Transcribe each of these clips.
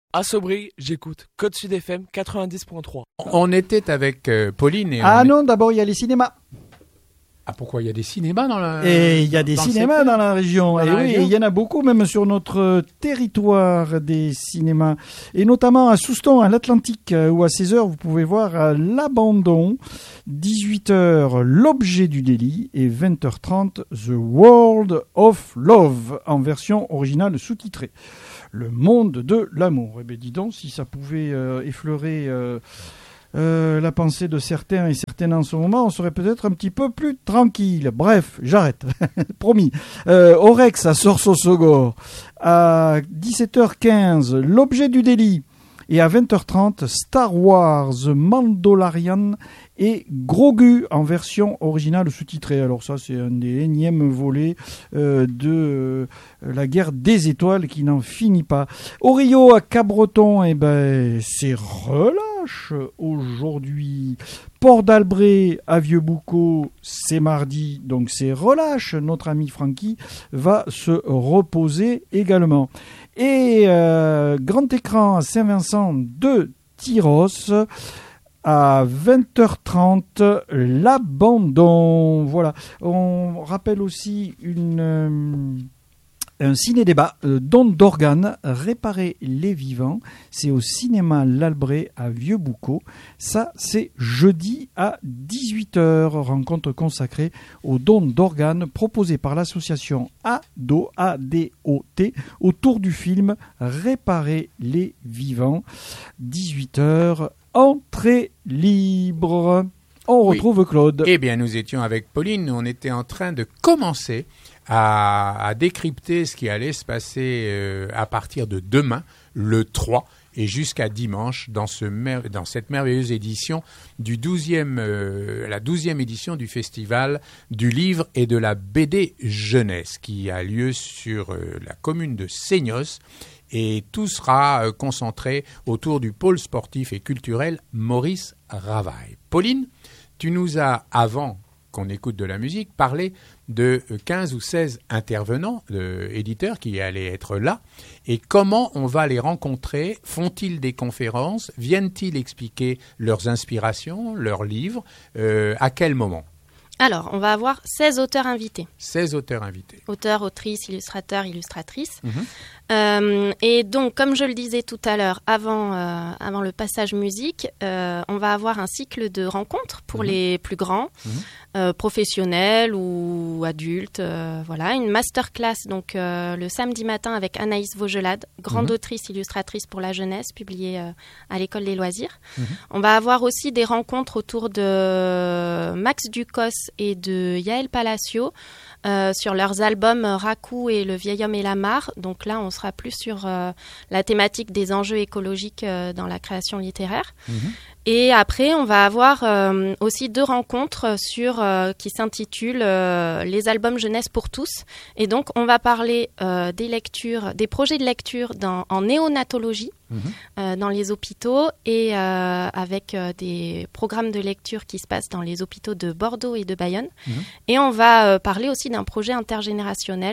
À Sobry, j'écoute Côte Sud FM 90.3. On était avec Pauline et... non, d'abord il y a les cinémas. Ah, pourquoi il y a des cinémas dans la... Et il y a des cinémas dans la région. Et oui, il y en a beaucoup, même sur notre territoire, des cinémas. Et notamment à Souston, à l'Atlantique, où à 16h, vous pouvez voir L'Abandon, 18h, L'Objet du délit, et 20h30, The World of Love, en version originale sous-titrée. Le monde de l'amour. Eh bien, dis donc, si ça pouvait effleurer... la pensée de certains et certaines en ce moment, on serait peut-être un petit peu plus tranquille. Bref, j'arrête, promis. Orex à Sorsosogor, à 17h15, L'Objet du délit, et à 20h30, Star Wars, Mandalorian et Grogu en version originale sous-titrée. Alors ça, c'est un des énièmes volets de la guerre des étoiles qui n'en finit pas. Au Rio, à Cabreton, eh ben, c'est relâche aujourd'hui. Port d'Albret à Vieux-Boucau, c'est mardi, donc c'est relâche. Notre ami Francky va se reposer également. Et grand écran à Saint-Vincent de Tyros, à 20h30, L'Abandon. Voilà. On rappelle aussi un ciné-débat, don d'organes, réparer les vivants. C'est au cinéma L'Albret à Vieux-Boucau. Ça, c'est jeudi à 18h. Rencontre consacrée au don d'organes proposée par l'association ADO, A-D-O-T, autour du film Réparer les vivants. 18h, entrée libre. On retrouve Claude. Eh bien, nous étions avec Pauline. On était en train de commencer à décrypter ce qui allait se passer à partir de demain, le 3, et jusqu'à dimanche, dans cette merveilleuse édition la 12e édition du Festival du livre et de la BD jeunesse, qui a lieu sur la commune de Seignos, et tout sera concentré autour du pôle sportif et culturel Maurice Ravaille. Pauline, tu nous as, avant qu'on écoute de la musique, parlé de 15 ou 16 intervenants, éditeurs qui allaient être là, et comment on va les rencontrer. Font-ils des conférences? Viennent-ils expliquer leurs inspirations, leurs livres? À quel moment? Alors, on va avoir 16 auteurs invités. 16 auteurs invités. Auteurs, autrices, illustrateurs, illustratrices. Et donc, comme je le disais tout à l'heure, avant le passage musique, on va avoir un cycle de rencontres pour les plus grands, professionnels ou adultes. Voilà, une masterclass donc le samedi matin avec Anaïs Vaugelade, grande autrice illustratrice pour la jeunesse, publiée à l'École des loisirs. On va avoir aussi des rencontres autour de Max Ducos et de Yael Palacio, sur leurs albums Raku et Le vieil homme et la mare. Donc là, on sera plus sur la thématique des enjeux écologiques dans la création littéraire. Et après, on va avoir aussi 2 rencontres qui s'intitulent Les albums jeunesse pour tous. Et donc, on va parler des lectures, des projets de lecture en néonatologie dans les hôpitaux et avec des programmes de lecture qui se passent dans les hôpitaux de Bordeaux et de Bayonne. Et on va parler aussi d'un projet intergénérationnel,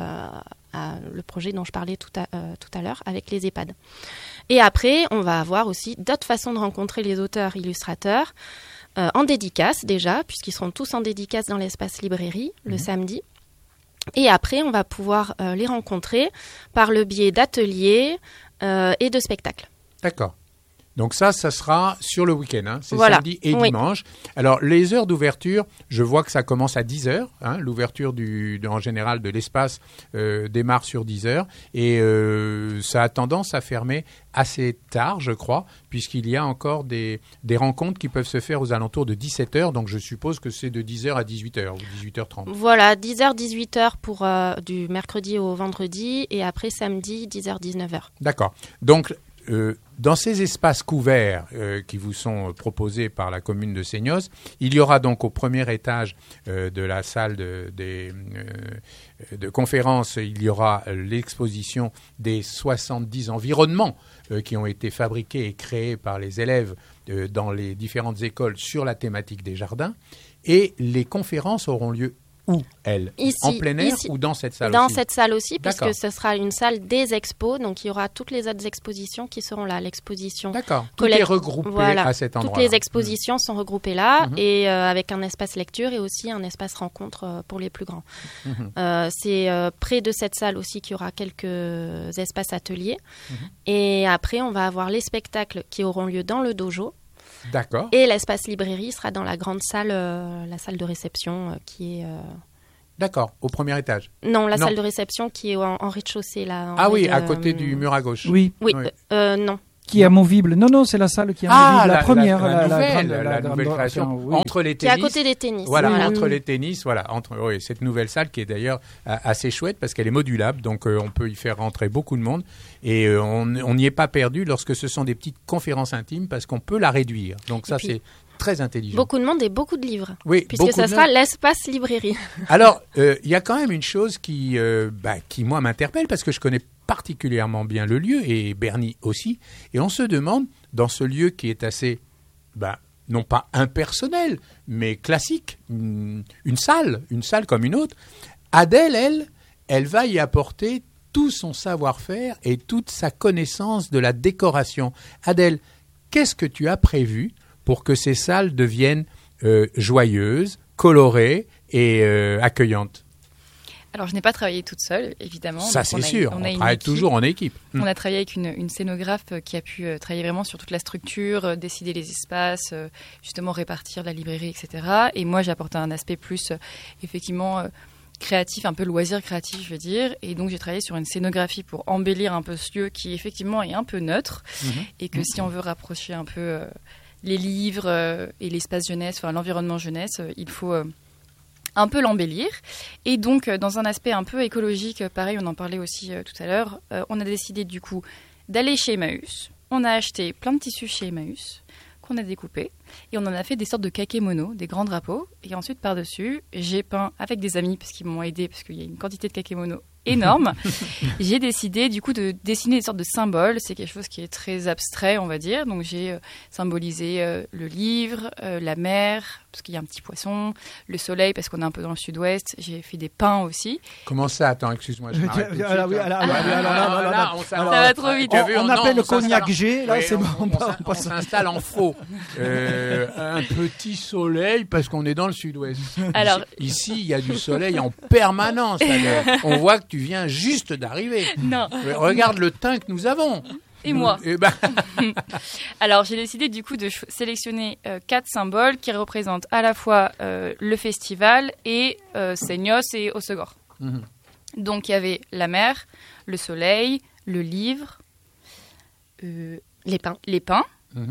le projet dont je parlais tout à l'heure avec les EHPAD. Et après, on va avoir aussi d'autres façons de rencontrer les auteurs illustrateurs en dédicace déjà, puisqu'ils seront tous en dédicace dans l'espace librairie le samedi. Et après, on va pouvoir les rencontrer par le biais d'ateliers et de spectacles. D'accord. Donc ça sera sur le week-end, c'est samedi et dimanche. Alors, les heures d'ouverture, je vois que ça commence à 10h. L'ouverture en général de l'espace démarre sur 10h. Et ça a tendance à fermer assez tard, je crois, puisqu'il y a encore des rencontres qui peuvent se faire aux alentours de 17h. Donc, je suppose que c'est de 10h à 18h ou 18h30. Voilà, 10h, 18h pour du mercredi au vendredi. Et après, samedi, 10h, 19h. D'accord. Donc, dans ces espaces couverts qui vous sont proposés par la commune de Seignos, il y aura donc au premier étage de la salle de conférence, il y aura l'exposition des 70 environnements qui ont été fabriqués et créés par les élèves dans les différentes écoles sur la thématique des jardins. Et les conférences auront lieu Où, elle? Ici, en plein air ici, ou dans cette salle dans aussi? cette salle aussi, D'accord. puisque ce sera une salle des expos. Donc, il y aura toutes les autres expositions qui seront là. L'exposition. D'accord. Tout est regroupé à cet endroit. Toutes les expositions sont regroupées là et avec un espace lecture et aussi un espace rencontre pour les plus grands. C'est près de cette salle aussi qu'il y aura quelques espaces ateliers. Et après, on va avoir les spectacles qui auront lieu dans le dojo. D'accord. Et l'espace librairie sera dans la grande salle, la salle de réception qui est... D'accord, au premier étage. Non, la salle de réception qui est en rez-de-chaussée. Là, à côté du mur à gauche. Oui. Non. Qui est amovible. Non, c'est la salle qui est amovible. La première, la nouvelle création. Entre les tennis. Qui est à côté des tennis. Voilà, entre les tennis. Voilà, cette nouvelle salle qui est d'ailleurs assez chouette parce qu'elle est modulable. Donc, on peut y faire rentrer beaucoup de monde. Et on n'y est pas perdu lorsque ce sont des petites conférences intimes parce qu'on peut la réduire. Donc, ça, c'est très intelligent. Beaucoup de monde et beaucoup de livres. Oui, puisque ça sera l'espace librairie. Alors, il y a quand même une chose qui moi, m'interpelle parce que je connais particulièrement bien le lieu et Bernie aussi. Et on se demande, dans ce lieu qui est assez, non pas impersonnel, mais classique, une salle comme une autre, Adèle, elle va y apporter tout son savoir-faire et toute sa connaissance de la décoration. Adèle, qu'est-ce que tu as prévu pour que ces salles deviennent joyeuses, colorées et accueillantes? Alors, je n'ai pas travaillé toute seule, évidemment. Ça, c'est sûr. On travaille toujours en équipe. On a travaillé avec une scénographe qui a pu travailler vraiment sur toute la structure, décider les espaces, justement répartir la librairie, etc. Et moi, j'ai apporté un aspect plus, effectivement, créatif, un peu loisir créatif, je veux dire. Et donc, j'ai travaillé sur une scénographie pour embellir un peu ce lieu qui, effectivement, est un peu neutre. Et que si on veut rapprocher un peu les livres et l'espace jeunesse, enfin l'environnement jeunesse, il faut... un peu l'embellir. Et donc, dans un aspect un peu écologique, pareil, on en parlait aussi tout à l'heure, on a décidé du coup d'aller chez Emmaüs. On a acheté plein de tissus chez Emmaüs qu'on a découpés et on en a fait des sortes de kakémonos, des grands drapeaux. Et ensuite, par-dessus, j'ai peint avec des amis, parce qu'ils m'ont aidé, parce qu'il y a une quantité de kakémonos énorme. J'ai décidé du coup de dessiner des sortes de symboles. C'est quelque chose qui est très abstrait, on va dire. Donc j'ai symbolisé le livre, la mer, parce qu'il y a un petit poisson, le soleil, parce qu'on est un peu dans le sud-ouest. J'ai fait des pins aussi. Comment ça? Attends, excuse-moi, je m'arrête tout de suite. Ça va trop vite. On appelle le cognac G, là c'est bon. On s'installe en faux. Un petit soleil, parce qu'on est dans le sud-ouest. Alors, ici, il y a du soleil en permanence. On voit que tu viens juste d'arriver. Non. Regarde le teint que nous avons. Et moi. Alors, j'ai décidé du coup de sélectionner 4 symboles qui représentent à la fois le festival et Seignos et Hossegor. Donc, il y avait la mer, le soleil, le livre, les pins.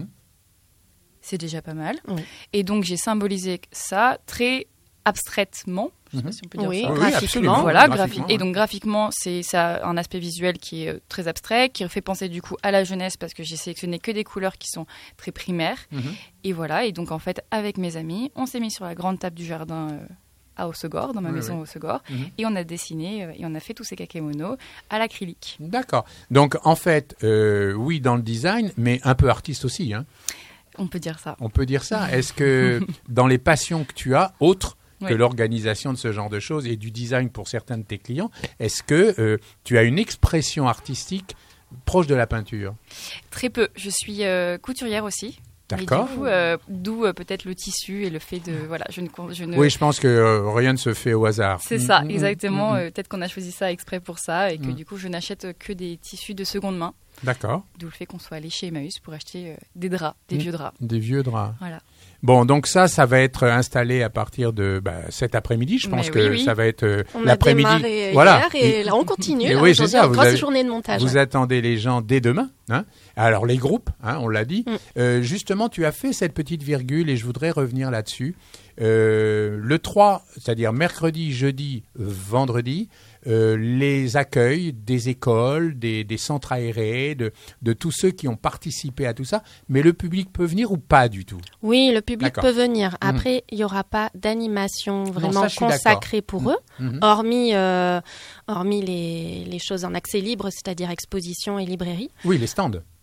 C'est déjà pas mal. Et donc, j'ai symbolisé ça très abstraitement. Je ne sais pas si on peut dire ça. Graphiquement. Voilà, graphiquement. Et donc graphiquement, ça a un aspect visuel qui est très abstrait, qui fait penser du coup à la jeunesse parce que j'ai sélectionné que des couleurs qui sont très primaires. Et voilà, et donc en fait, avec mes amis, on s'est mis sur la grande table du jardin à Hossegor, dans ma maison à Hossegor, et on a dessiné et on a fait tous ces kakémonos à l'acrylique. D'accord. Donc en fait, oui, dans le design, mais un peu artiste aussi, hein. On peut dire ça. On peut dire ça. Est-ce que dans les passions que tu as, autres que l'organisation de ce genre de choses et du design pour certains de tes clients, est-ce que tu as une expression artistique proche de la peinture? Très peu. Je suis couturière aussi. D'accord. Et du coup, d'où peut-être le tissu et le fait de... Voilà, je ne... Oui, je pense que rien ne se fait au hasard. C'est ça, exactement. Peut-être qu'on a choisi ça exprès pour ça et que du coup, je n'achète que des tissus de seconde main. D'accord. D'où le fait qu'on soit allé chez Emmaüs pour acheter des draps, des vieux draps. Des vieux draps. Voilà. Bon, donc ça va être installé à partir de cet après-midi. Je pense que ça va être l'après-midi. On a démarré hier et là on continue. Et oui, c'est ça. Grosse journée de montage. Vous attendez les gens dès demain. Hein. Alors les groupes, on l'a dit. Justement, tu as fait cette petite virgule et je voudrais revenir là-dessus. Le 3, c'est-à-dire mercredi, jeudi, vendredi, les accueils des écoles, des centres aérés, de tous ceux qui ont participé à tout ça. Mais le public peut venir ou pas du tout? Oui, le public peut venir. Après, il n'y aura pas d'animation vraiment consacrée pour eux, hormis les choses en accès libre, c'est-à-dire exposition et librairie. Oui, les stands.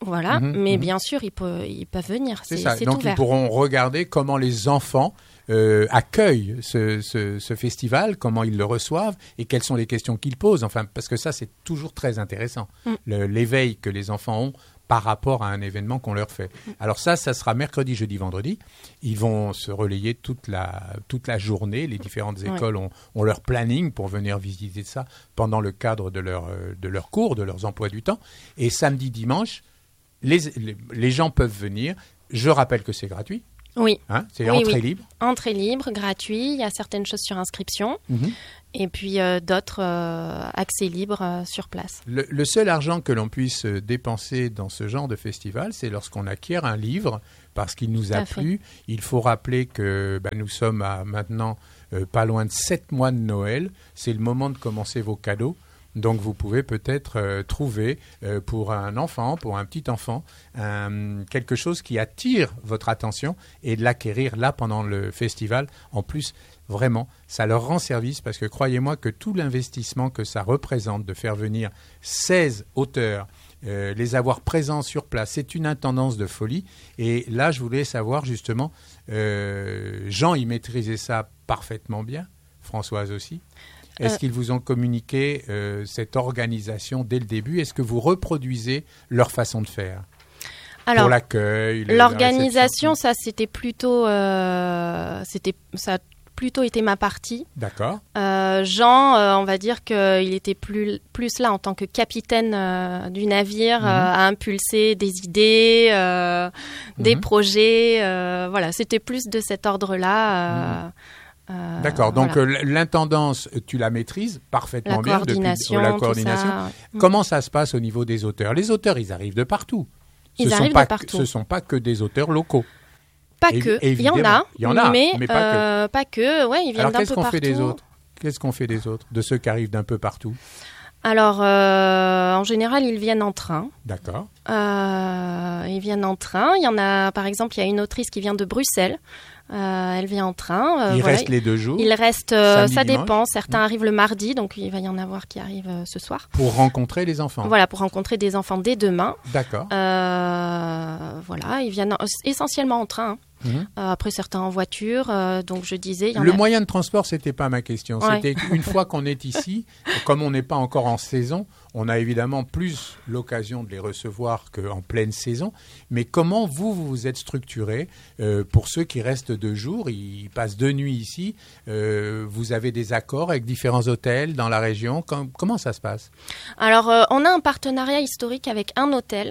Voilà, mais bien sûr, ils peuvent venir. C'est ça. C'est Donc ouvert. ils pourront regarder comment les enfants accueillent ce festival, comment ils le reçoivent et quelles sont les questions qu'ils posent. Enfin, parce que ça, c'est toujours très intéressant. L'éveil que les enfants ont par rapport à un événement qu'on leur fait. Alors ça sera mercredi, jeudi, vendredi. Ils vont se relayer toute la journée. Les différentes écoles ont leur planning pour venir visiter ça pendant le cadre de leur cours, de leurs emplois du temps. Et samedi, dimanche, les gens peuvent venir. Je rappelle que c'est gratuit. Oui. C'est entrée libre. Entrée libre, gratuit. Il y a certaines choses sur inscription. Et puis d'autres accès libre sur place. Le seul argent que l'on puisse dépenser dans ce genre de festival, c'est lorsqu'on acquiert un livre parce qu'il nous a plu. Il faut rappeler que nous sommes à maintenant pas loin de 7 mois de Noël. C'est le moment de commencer vos cadeaux. Donc vous pouvez peut-être trouver pour un enfant, pour un petit enfant, quelque chose qui attire votre attention et de l'acquérir là pendant le festival. En plus, vraiment, ça leur rend service parce que croyez-moi que tout l'investissement que ça représente de faire venir 16 auteurs, les avoir présents sur place, c'est une intendance de folie. Et là, je voulais savoir justement, Jean, il maîtrisait ça parfaitement bien, Françoise aussi. Est-ce qu'ils vous ont communiqué cette organisation dès le début? Est-ce que vous reproduisez leur façon de faire? Alors, pour l'accueil, l'organisation, ça c'était plutôt, ça a plutôt été ma partie. D'accord. Jean, on va dire qu'il était plus là en tant que capitaine du navire, à impulser des idées, des projets. Voilà, c'était plus de cet ordre-là. D'accord, donc voilà. L'intendance, tu la maîtrises parfaitement bien depuis la coordination. Ça. Comment ça se passe au niveau des auteurs? Les auteurs, ils arrivent de partout. Ils arrivent de partout. Ce ne sont pas que des auteurs locaux. Pas que, il y en a, mais pas que. Ouais, ils viennent d'un peu partout. Qu'est-ce qu'on fait des autres, de ceux qui arrivent d'un peu partout? Alors, en général, ils viennent en train. D'accord. Ils viennent en train. Il y en a, par exemple, il y a une autrice qui vient de Bruxelles. Elle vient en train. Il reste les 2 jours. Il reste, ça dépend. Certains arrivent le mardi, donc il va y en avoir qui arrivent ce soir. Pour rencontrer les enfants. Voilà, pour rencontrer des enfants dès demain. D'accord. Voilà, ils viennent essentiellement en train. Après, certains en voiture. Donc, je disais... Le moyen de transport, c'était pas ma question. Ouais. C'était une fois qu'on est ici, comme on n'est pas encore en saison, on a évidemment plus l'occasion de les recevoir qu'en pleine saison. Mais comment vous êtes structuré pour ceux qui restent 2 jours, ils passent 2 nuits ici. Vous avez des accords avec différents hôtels dans la région. Comment ça se passe? Alors, on a un partenariat historique avec un hôtel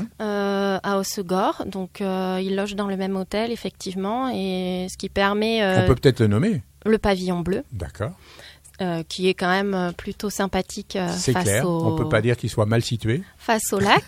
à Hossegor. Donc, ils logent dans le même hôtel, effectivement, et ce qui permet... on peut peut-être le nommer. Le Pavillon Bleu. D'accord. Qui est quand même plutôt sympathique c'est face clair. au... On ne peut pas dire qu'il soit mal situé. Face au lac.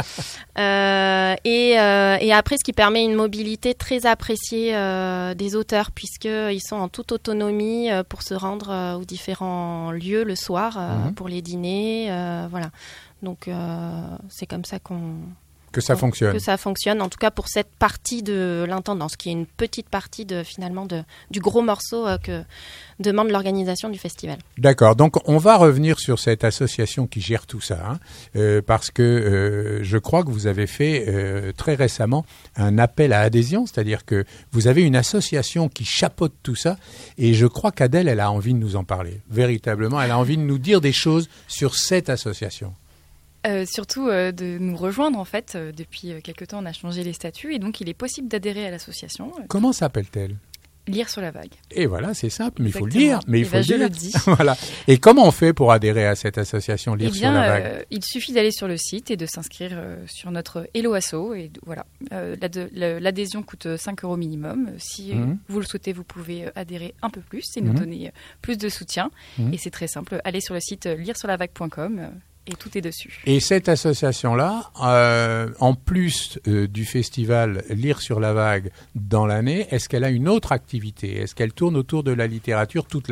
Et après, ce qui permet une mobilité très appréciée des auteurs, puisqu'ils sont en toute autonomie pour se rendre aux différents lieux le soir, pour les dîners. Voilà. Donc, c'est comme ça que ça fonctionne. Que ça fonctionne, en tout cas pour cette partie de l'intendance, qui est une petite partie du gros morceau que demande l'organisation du festival. D'accord, donc on va revenir sur cette association qui gère tout ça, parce que je crois que vous avez fait très récemment un appel à adhésion, c'est-à-dire que vous avez une association qui chapeaute tout ça, et je crois qu'Adèle, elle a envie de nous en parler, véritablement, elle a envie de nous dire des choses sur cette association. Surtout de nous rejoindre en fait. Depuis quelque temps, on a changé les statuts et donc il est possible d'adhérer à l'association. Comment s'appelle-t-elle? Lire sur la vague. Et voilà, c'est simple, mais il faut le dire. Mais il faut le dire. Je le dis. Voilà. Et comment on fait pour adhérer à cette association Lire sur la vague? Il suffit d'aller sur le site et de s'inscrire sur notre Hello Asso. Et voilà, l'adhésion coûte 5 € minimum. Si vous le souhaitez, vous pouvez adhérer un peu plus et nous donner plus de soutien. Et c'est très simple. Allez sur le site liresurlavague.com. Et tout est dessus. Et cette association-là, en plus du festival Lire sur la vague dans l'année, est-ce qu'elle a une autre activité? Est-ce qu'elle tourne autour de la littérature toute l'année?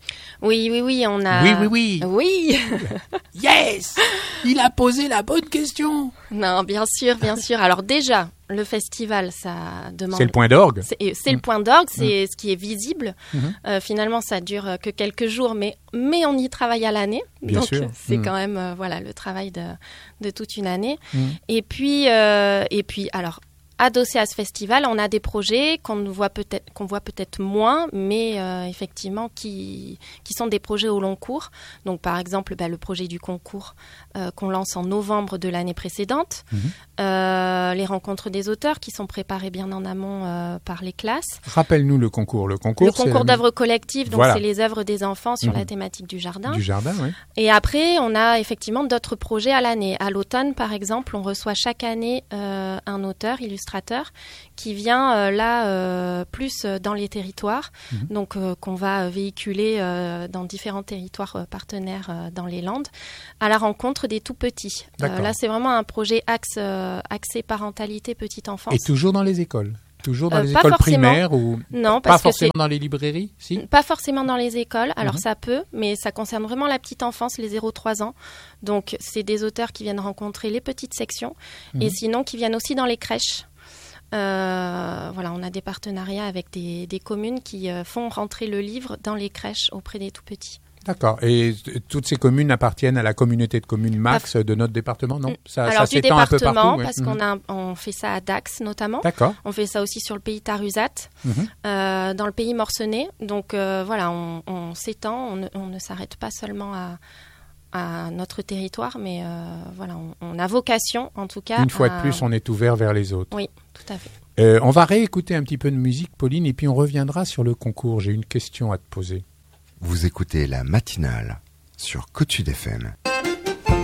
Oui, on a... Oui. Oui. Yes! Il a posé la bonne question. Non, bien sûr. Alors déjà, le festival, ça demande... C'est le point d'orgue. C'est le point d'orgue, c'est ce qui est visible. Finalement, ça dure que quelques jours, mais on y travaille à l'année. Bien donc, sûr. c'est quand même le travail de toute une année. Et puis, alors... Adossé à ce festival, on a des projets qu'on voit peut-être moins, mais effectivement qui sont des projets au long cours. Donc par exemple, le projet du concours qu'on lance en novembre de l'année précédente, les rencontres des auteurs qui sont préparées bien en amont par les classes. Rappelle-nous le concours. Le concours d'œuvres collectives, donc c'est les œuvres des enfants sur la thématique du jardin. Du jardin, oui. Et après, on a effectivement d'autres projets à l'année. À l'automne, par exemple, on reçoit chaque année un auteur, illustrateur, qui vient plus dans les territoires, donc qu'on va véhiculer dans différents territoires partenaires dans les Landes, à la rencontre des tout petits. Là, c'est vraiment un projet axé parentalité petite enfance. Et toujours dans les écoles? Toujours dans les écoles primaires ou non, pas forcément dans les librairies, si? Pas forcément dans les écoles, alors ça peut, mais ça concerne vraiment la petite enfance, les 0-3 ans. Donc, c'est des auteurs qui viennent rencontrer les petites sections et sinon qui viennent aussi dans les crèches. On a des partenariats avec des communes qui font rentrer le livre dans les crèches auprès des tout-petits. D'accord. Et toutes ces communes appartiennent à la communauté de communes Max de notre département, non? Ça s'étend un peu partout. Parce qu'on fait ça à Dax notamment. D'accord. On fait ça aussi sur le pays Tarusat, dans le pays Morcenay. Donc on s'étend, on ne s'arrête pas seulement à notre territoire, mais on a vocation, en tout cas. Une fois de plus, on est ouvert vers les autres. Oui, tout à fait. On va réécouter un petit peu de musique, Pauline, et puis on reviendra sur le concours. J'ai une question à te poser. Vous écoutez la matinale sur Côte Sud FM.